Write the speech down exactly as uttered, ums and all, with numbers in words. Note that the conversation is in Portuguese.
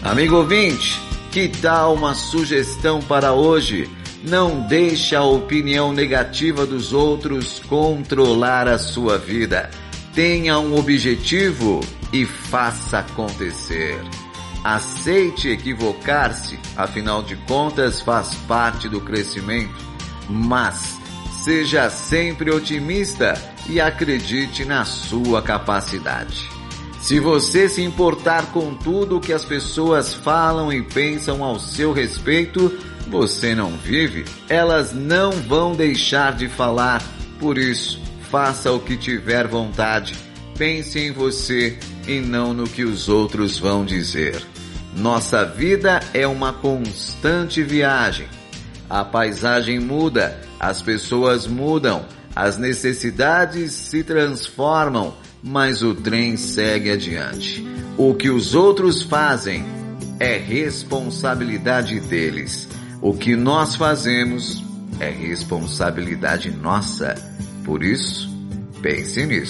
Amigo ouvinte, que tal uma sugestão para hoje? Não deixe a opinião negativa dos outros controlar a sua vida. Tenha um objetivo e faça acontecer. Aceite equivocar-se, afinal de contas faz parte do crescimento. Mas seja sempre otimista e acredite na sua capacidade. Se você se importar com tudo o que as pessoas falam e pensam ao seu respeito, você não vive. Elas não vão deixar de falar. Por isso, faça o que tiver vontade. Pense em você e não no que os outros vão dizer. Nossa vida é uma constante viagem. A paisagem muda, as pessoas mudam, as necessidades se transformam, mas o trem segue adiante. O que os outros fazem é responsabilidade deles. O que nós fazemos é responsabilidade nossa. Por isso, pense nisso.